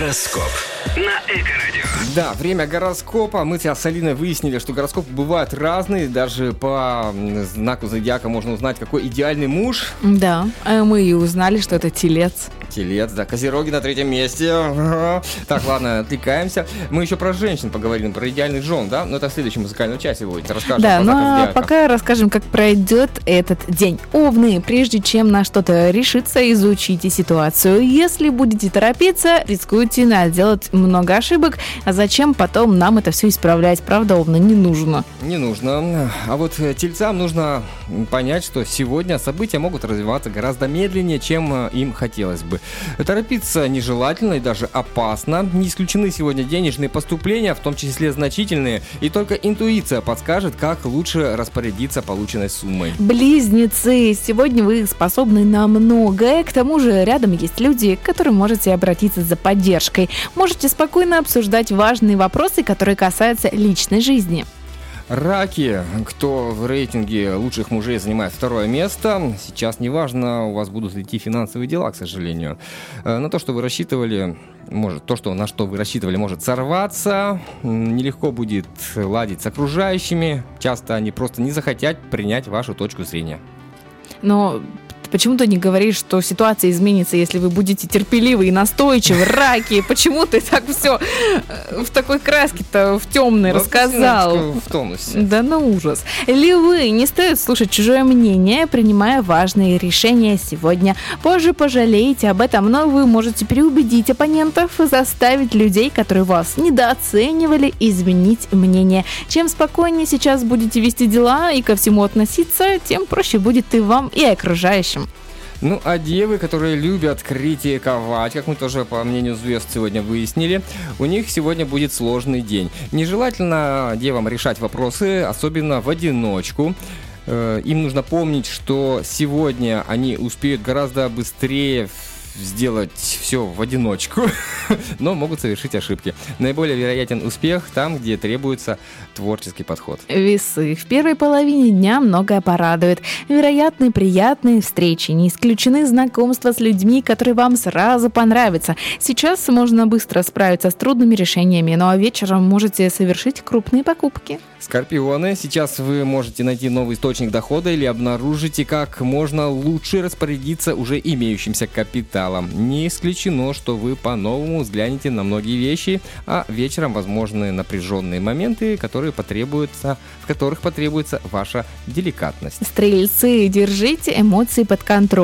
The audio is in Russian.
Гороскоп на Эко-радио. Да, время гороскопа. Мы сейчас с Алиной выяснили, что гороскопы бывают разные. Даже по знаку зодиака можно узнать, какой идеальный муж. Да, мы и узнали, что это телец. Телец, да, козероги на 3-м месте. Так, ладно, отвлекаемся. Мы еще про женщин поговорим, про идеальных жен, да? Но это в следующем музыкальном часе будет. Расскажем. Да, ну а пока расскажем, как пройдет этот день. Овны, прежде чем на что-то решиться, изучите ситуацию. Если будете торопиться, рискуете наделать много ошибок. А зачем потом нам это все исправлять? Правда, Овны, не нужно. Не нужно. А вот тельцам нужно понять, что сегодня события могут развиваться гораздо медленнее, чем им хотелось бы. Торопиться нежелательно и даже опасно. Не исключены сегодня денежные поступления, в том числе значительные, и только интуиция подскажет, как лучше распорядиться полученной суммой. Близнецы, сегодня вы способны на многое. К тому же рядом есть люди, к которым можете обратиться за поддержкой. Можете спокойно обсуждать важные вопросы, которые касаются личной жизни. Раки, кто в рейтинге лучших мужей занимает 2-е место, сейчас неважно, у вас будут идти финансовые дела, к сожалению. Но то, что вы рассчитывали, на что вы рассчитывали, может сорваться, нелегко будет ладить с окружающими, часто они просто не захотят принять вашу точку зрения. Но почему ты не говоришь, что ситуация изменится, если вы будете терпеливы и настойчивы, раки? Почему ты так все в такой краске-то, в темной рассказал? В тонусе. Да ну ужас. Львы, не стоит слушать чужое мнение, принимая важные решения сегодня. Позже пожалеете об этом, но вы можете переубедить оппонентов и заставить людей, которые вас недооценивали, изменить мнение. Чем спокойнее сейчас будете вести дела и ко всему относиться, тем проще будет и вам, и окружающим. Ну, а девы, которые любят критиковать, как мы тоже, по мнению звезд, сегодня выяснили, у них сегодня будет сложный день. Нежелательно девам решать вопросы, особенно в одиночку. Им нужно помнить, что сегодня они успеют гораздо быстрее сделать все в одиночку, но могут совершить ошибки. Наиболее вероятен успех там, где требуется творческий подход. Весы. В первой половине дня многое порадует. Вероятны приятные встречи. Не исключены знакомства с людьми, которые вам сразу понравятся. Сейчас можно быстро справиться с трудными решениями, ну а вечером можете совершить крупные покупки. Скорпионы. Сейчас вы можете найти новый источник дохода или обнаружите, как можно лучше распорядиться уже имеющимся капиталом. Не исключено, что вы по-новому взглянете на многие вещи, а вечером возможны напряженные моменты, в которых потребуется ваша деликатность. Стрельцы, держите эмоции под контролем.